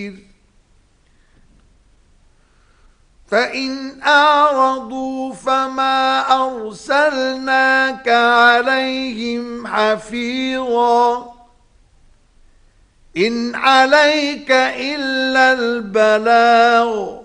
فإن أعرضوا فما أرسلناك عليهم حفيظا إن عليك إلا البلاغ